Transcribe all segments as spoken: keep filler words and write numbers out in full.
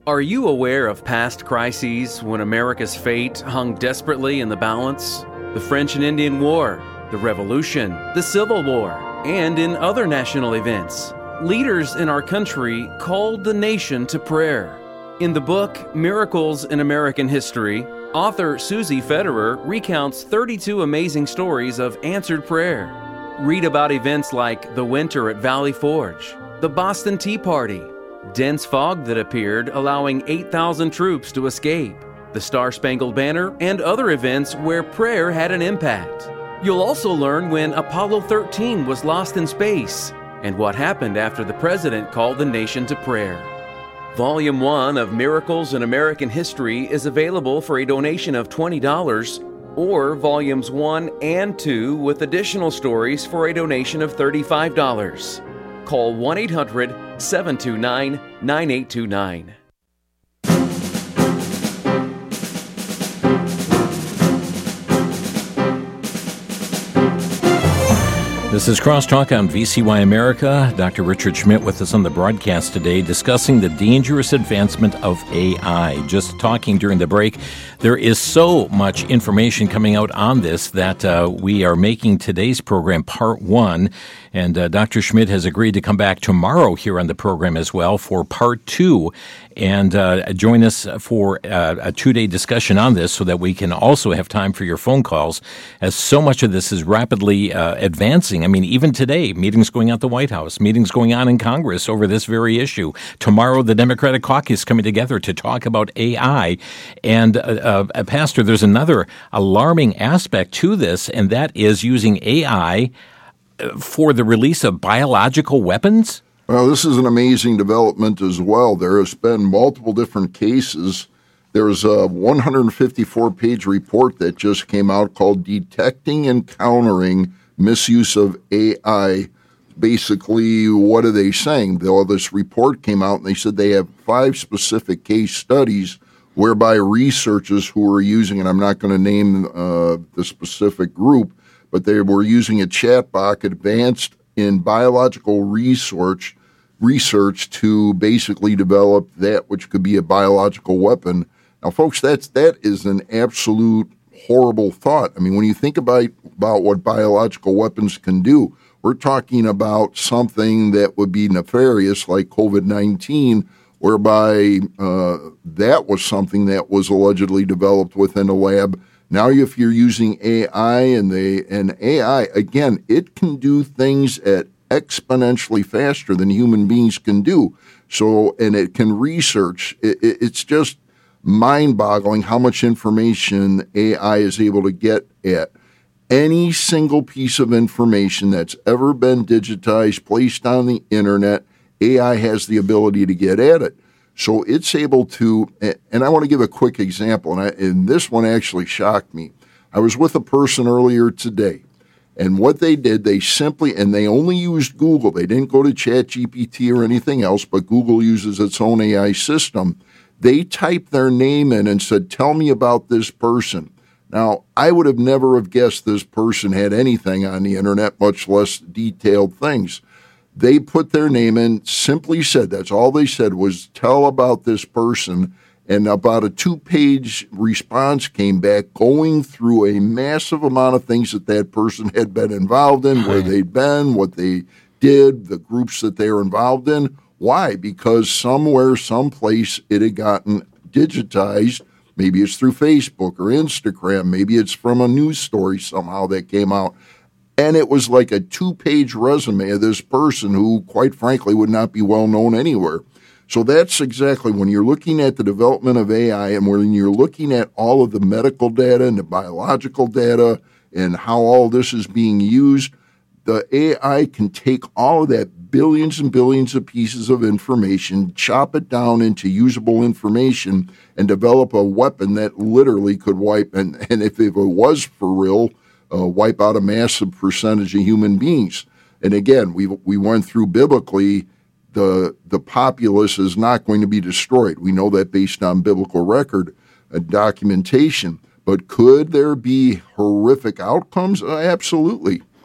Are you aware of past crises when America's fate hung desperately in the balance? The French and Indian War, the Revolution, the Civil War, and in other national events. Leaders in our country called the nation to prayer. In the book, Miracles in American History, author Susie Federer recounts thirty-two amazing stories of answered prayer. Read about events like the winter at Valley Forge, the Boston Tea Party, dense fog that appeared, allowing eight thousand troops to escape, the Star-Spangled Banner, and other events where prayer had an impact. You'll also learn when Apollo thirteen was lost in space, and what happened after the president called the nation to prayer. Volume one of Miracles in American History is available for a donation of twenty dollars, or Volumes one and two with additional stories for a donation of thirty-five dollars. Call one eight hundred seven two nine nine eight two nine. This is Crosstalk on V C Y America. Doctor Richard Schmidt with us on the broadcast today discussing the dangerous advancement of A I. Just talking during the break, there is so much information coming out on this that uh, we are making today's program part one. And uh, Doctor Schmidt has agreed to come back tomorrow here on the program as well for part two and uh, join us for uh, a two-day discussion on this so that we can also have time for your phone calls, as so much of this is rapidly uh, advancing. I mean, even today, meetings going on at the White House, meetings going on in Congress over this very issue. Tomorrow, the Democratic caucus coming together to talk about A I. And, uh, uh, Pastor, there's another alarming aspect to this, and that is using A I for the release of biological weapons? Well, this is an amazing development as well. There has been multiple different cases. There's a one hundred fifty-four page report that just came out called Detecting and Countering Misuse of A I. Basically, what are they saying? Well, this report came out and they said they have five specific case studies whereby researchers who were using, and I'm not going to name uh, the specific group, but they were using a chatbot advanced in biological research research to basically develop that which could be a biological weapon. Now, folks, that's that is an absolute horrible thought. I mean, when you think about, about what biological weapons can do, we're talking about something that would be nefarious like covid nineteen, whereby uh, that was something that was allegedly developed within a lab. Now, if you're using A I and they and A I, again, it can do things at exponentially faster than human beings can do. So, and it can research. It, it, it's just mind-boggling how much information A I is able to get at. Any single piece of information that's ever been digitized, placed on the internet, A I has the ability to get at it. So it's able to, and I want to give a quick example, and, I, and this one actually shocked me. I was with a person earlier today, and what they did, they simply, and they only used Google. They didn't go to ChatGPT or anything else, but Google uses its own A I system. They typed their name in and said, tell me about this person. Now, I would have never have guessed this person had anything on the internet, much less detailed things. They put their name in, simply said, that's all they said was tell about this person, and about a two-page response came back going through a massive amount of things that that person had been involved in, where they'd been, what they did, the groups that they were involved in. Why? Because somewhere, someplace, it had gotten digitized. Maybe it's through Facebook or Instagram. Maybe it's from a news story somehow that came out. And it was like a two-page resume of this person who, quite frankly, would not be well known anywhere. So that's exactly when you're looking at the development of A I and when you're looking at all of the medical data and the biological data and how all this is being used, the A I can take all of that billions and billions of pieces of information, chop it down into usable information, and develop a weapon that literally could wipe, and, and if it was for real, Uh, wipe out a massive percentage of human beings. And again, we we went through biblically, the the populace is not going to be destroyed. We know that based on biblical record and documentation. But could there be horrific outcomes? Uh, absolutely.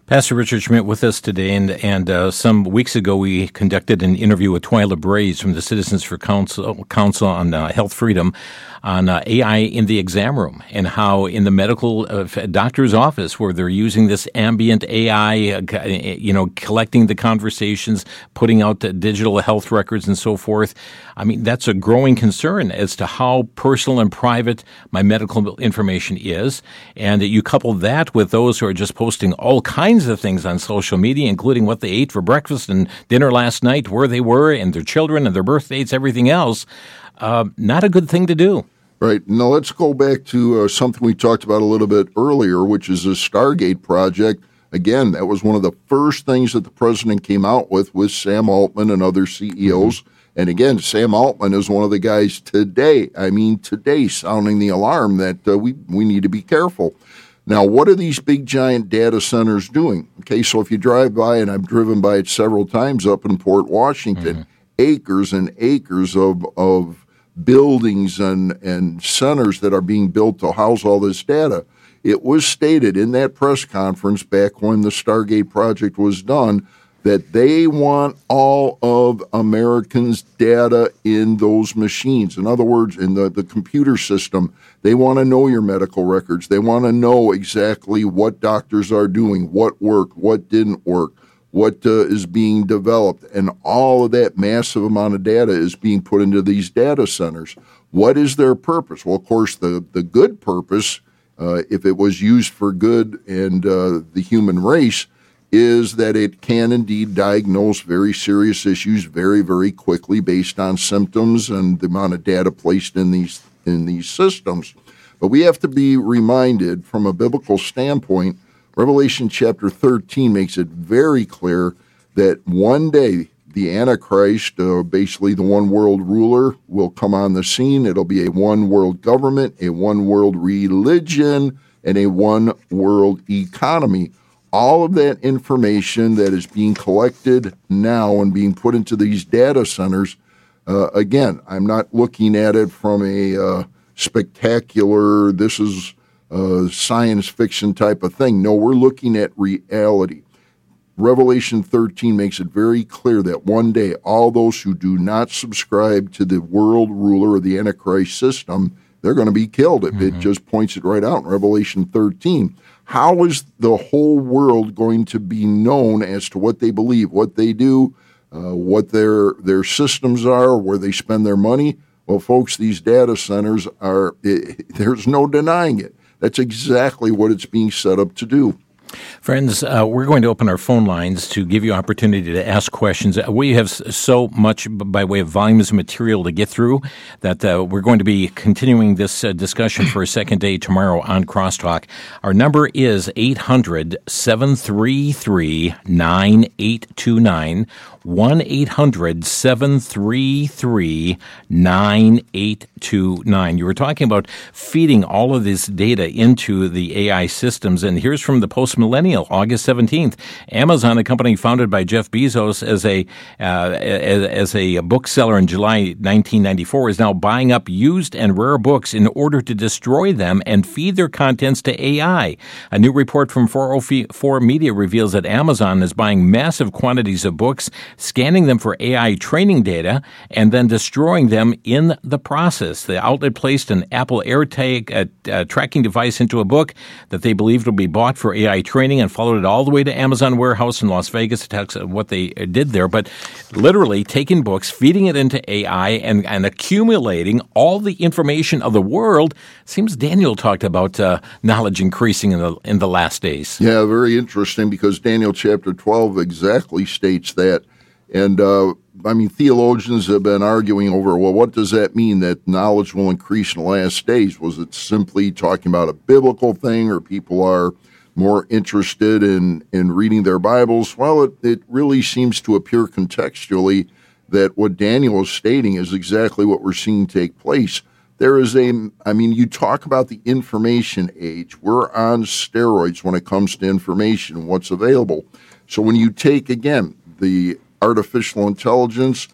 Pastor Richard Schmidt with us today, and and uh, some weeks ago we conducted an interview with Twyla Braze from the Citizens for Council, Council on uh, Health Freedom on uh, A I in the exam room, and how in the medical uh, doctor's office where they're using this ambient A I, uh, you know, collecting the conversations, putting out the digital health records and so forth. I mean, that's a growing concern as to how personal and private my medical information is, and you couple that with those who are just posting all kinds of things on social media, including what they ate for breakfast and dinner last night, where they were, and their children and their birth dates, everything else. Uh, not a good thing to do. Right. Now let's go back to uh, something we talked about a little bit earlier, which is the Stargate project. Again, that was one of the first things that the president came out with, with Sam Altman and other C E Os. Mm-hmm. And again, Sam Altman is one of the guys today, I mean today, sounding the alarm that uh, we, we need to be careful. Now, what are these big, giant data centers doing? Okay, so if you drive by, and I've driven by it several times up in Port Washington, mm-hmm. acres and acres of of buildings and, and centers that are being built to house all this data. It was stated in that press conference back when the Stargate project was done that they want all of Americans' data in those machines. In other words, in the, the computer system, they want to know your medical records. They want to know exactly what doctors are doing, what worked, what didn't work, what uh, is being developed. And all of that massive amount of data is being put into these data centers. What is their purpose? Well, of course, the, the good purpose, uh, if it was used for good and uh, the human race, is that it can indeed diagnose very serious issues very, very quickly based on symptoms and the amount of data placed in these in these systems. But we have to be reminded from a biblical standpoint, Revelation chapter thirteen makes it very clear that one day the Antichrist, uh, basically the one world ruler, will come on the scene. It'll be a one world government, a one world religion, and a one world economy. All of that information that is being collected now and being put into these data centers, uh, again, I'm not looking at it from a uh, spectacular, this is a science fiction type of thing. No, we're looking at reality. Revelation thirteen makes it very clear that one day all those who do not subscribe to the world ruler or the Antichrist system, they're going to be killed. It, mm-hmm. it just points it right out in Revelation thirteen. How is the whole world going to be known as to what they believe, what they do, uh, what their their systems are, where they spend their money? Well, folks, these data centers are, it, there's no denying it. That's exactly what it's being set up to do. Friends, uh, we're going to open our phone lines to give you opportunity to ask questions. We have so much by way of volumes of material to get through that uh, we're going to be continuing this uh, discussion for a second day tomorrow on Crosstalk. Our number is eight hundred, seven three three, nine eight two nine, one eight hundred, seven three three, nine eight two nine. You were talking about feeding all of this data into the A I systems, and here's from the Post-Millennial, August seventeenth. Amazon, a company founded by Jeff Bezos as a uh, as, as a bookseller in July nineteen ninety-four, is now buying up used and rare books in order to destroy them and feed their contents to A I. A new report from four oh four Media reveals that Amazon is buying massive quantities of books, scanning them for A I training data, and then destroying them in the process. The outlet placed an Apple AirTag uh, uh, tracking device into a book that they believed would be bought for A I training and followed it all the way to Amazon warehouse in Las Vegas to tell us what they did there. But literally taking books, feeding it into A I, and, and accumulating all the information of the world. Seems Daniel talked about uh, knowledge increasing in the in the last days. Yeah, very interesting, because Daniel chapter twelve exactly states that. And, uh, I mean, theologians have been arguing over, well, what does that mean, that knowledge will increase in the last days? Was it simply talking about a biblical thing, or people are more interested in, in reading their Bibles? Well, it, it really seems to appear contextually that what Daniel is stating is exactly what we're seeing take place. There is a, I mean, you talk about the information age. We're on steroids when it comes to information, what's available. So when you take, again, the artificial intelligence,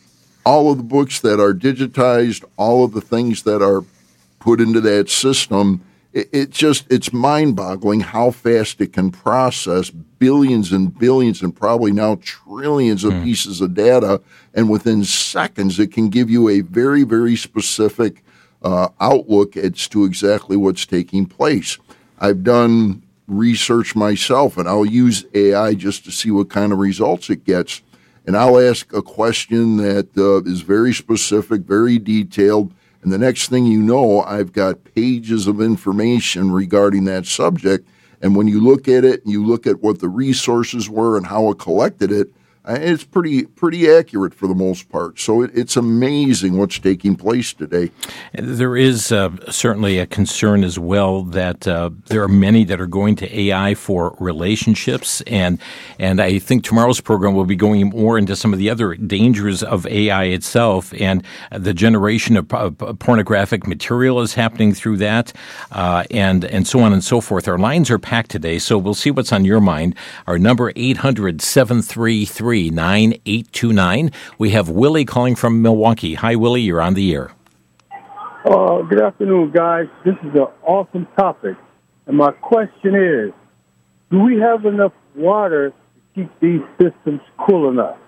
all of the books that are digitized, all of the things that are put into that system, it, it just it's mind-boggling how fast it can process billions and billions and probably now trillions of mm. pieces of data, and within seconds it can give you a very, very specific uh, outlook as to exactly what's taking place. I've done research myself, and I'll use A I just to see what kind of results it gets. And I'll ask a question that uh, is very specific, very detailed, and the next thing you know, I've got pages of information regarding that subject. And when you look at it, and you look at what the resources were and how it collected it, it's pretty pretty accurate for the most part. So it, it's amazing what's taking place today. There is uh, certainly a concern as well that uh, there are many that are going to A I for relationships, and and I think tomorrow's program will be going more into some of the other dangers of A I itself, and the generation of uh, pornographic material is happening through that, uh, and and so on and so forth. Our lines are packed today, so we'll see what's on your mind. Our number eight hundred, seven three three, nine eight two nine. We have Willie calling from Milwaukee. Hi, Willie. You're on the air. Uh, good afternoon, guys. This is an awesome topic. And my question is, do we have enough water to keep these systems cool enough?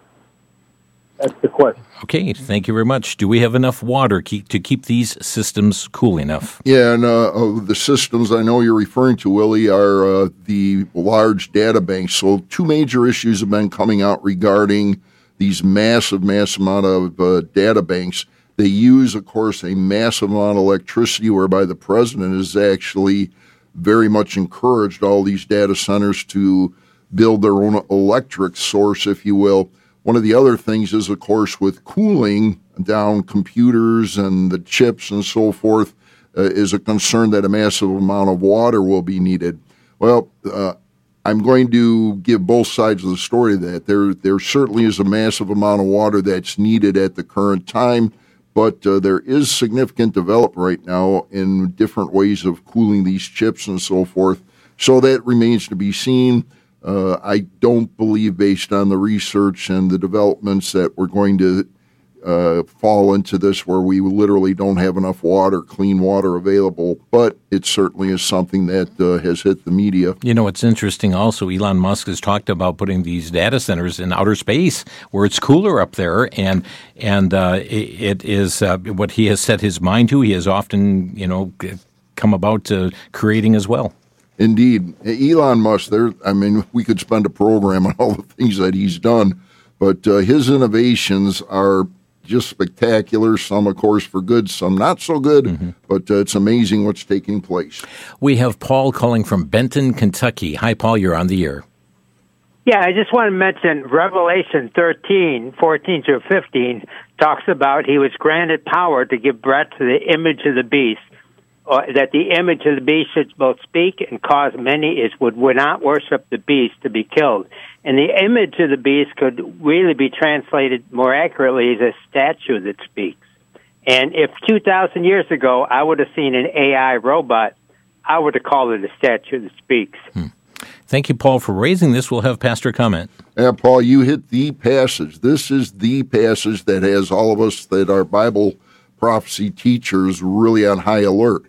That's the question. Okay, thank you very much. Do we have enough water keep, to keep these systems cool enough? Yeah, and uh, the systems I know you're referring to, Willie, are uh, the large data banks. So two major issues have been coming out regarding these massive, massive amount of uh, data banks. They use, of course, a massive amount of electricity, whereby the president has actually very much encouraged all these data centers to build their own electric source, if you will. One of the other things is, of course, with cooling down computers and the chips and so forth, uh, is a concern that a massive amount of water will be needed. Well, uh, I'm going to give both sides of the story of that. There, there certainly is a massive amount of water that's needed at the current time, but uh, there is significant development right now in different ways of cooling these chips and so forth. So that remains to be seen. Uh, I don't believe, based on the research and the developments, that we're going to uh, fall into this where we literally don't have enough water, clean water available. But it certainly is something that uh, has hit the media. You know, it's interesting also, Elon Musk has talked about putting these data centers in outer space where it's cooler up there, and and uh, it, it is uh, what he has set his mind to. He has often, you know, come about uh, creating as well. Indeed. Elon Musk, there, I mean, we could spend a program on all the things that he's done, but uh, his innovations are just spectacular. Some, of course, for good, some not so good, mm-hmm. but uh, it's amazing what's taking place. We have Paul calling from Benton, Kentucky. Hi, Paul, you're on the air. Yeah, I just want to mention Revelation thirteen, fourteen through fifteen talks about he was granted power to give breath to the image of the beast. Uh, that the image of the beast should both speak and cause many is would, would not worship the beast to be killed. And the image of the beast could really be translated more accurately as a statue that speaks. And if two thousand years ago I would have seen an A I robot, I would have called it a statue that speaks. Hmm. Thank you, Paul, for raising this. We'll have Pastor comment. Yeah, Paul, you hit the passage. This is the passage that has all of us that are Bible prophecy teachers really on high alert.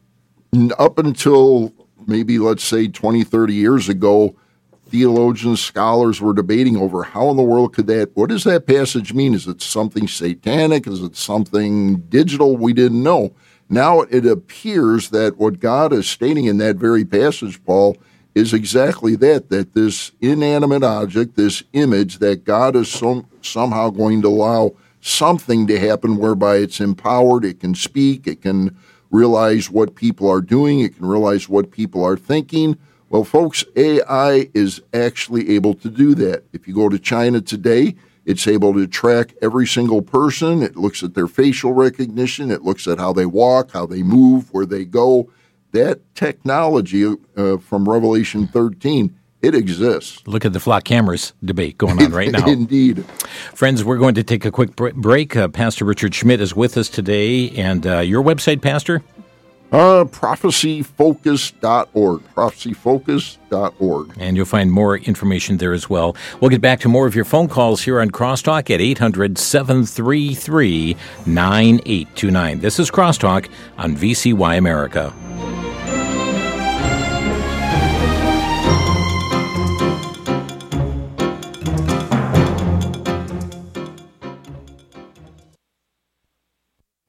Up until maybe, let's say, twenty, thirty years ago, theologians, scholars were debating over how in the world could that, what does that passage mean? Is it something satanic? Is it something digital? We didn't know. Now it appears that what God is stating in that very passage, Paul, is exactly that, that this inanimate object, this image, that God is some, somehow going to allow something to happen whereby it's empowered, it can speak, it can realize what people are doing, it can realize what people are thinking. Well, folks, A I is actually able to do that. If you go to China today, it's able to track every single person. It looks at their facial recognition. It looks at how they walk, how they move, where they go. That technology uh, from Revelation thirteen, it exists. Look at the flock cameras debate going on right now. Indeed. Friends, we're going to take a quick break. Uh, Pastor Richard Schmidt is with us today. And uh, your website, Pastor? Uh, prophecy focus dot org. prophecy focus dot org. And you'll find more information there as well. We'll get back to more of your phone calls here on Crosstalk at eight hundred, seven three three, nine eight two nine. This is Crosstalk on V C Y America.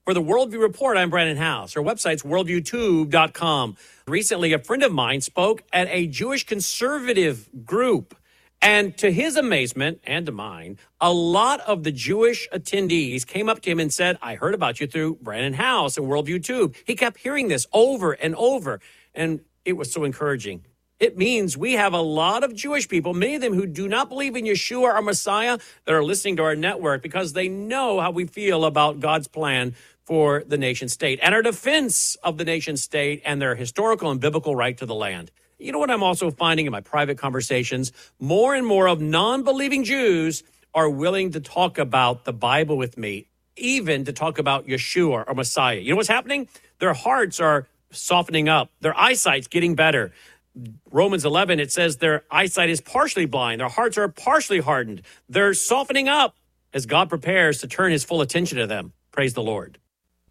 For the Worldview Report, I'm Brandon House. Our website's worldview tube dot com. Recently, a friend of mine spoke at a Jewish conservative group. And to his amazement, and to mine, a lot of the Jewish attendees came up to him and said, I heard about you through Brandon House and Worldview Tube. He kept hearing this over and over, and it was so encouraging. It means we have a lot of Jewish people, many of them who do not believe in Yeshua, our Messiah, that are listening to our network because they know how we feel about God's plan for the nation state and our defense of the nation state and their historical and biblical right to the land. You know what I'm also finding in my private conversations? More and more of non-believing Jews are willing to talk about the Bible with me, even to talk about Yeshua or Messiah. You know what's happening? Their hearts are softening up. Their eyesight's getting better. Romans eleven, it says their eyesight is partially blind. Their hearts are partially hardened. They're softening up as God prepares to turn his full attention to them. Praise the Lord.